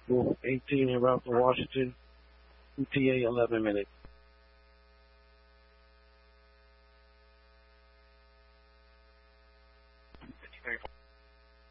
18 en route to Washington. ETA 11 minutes.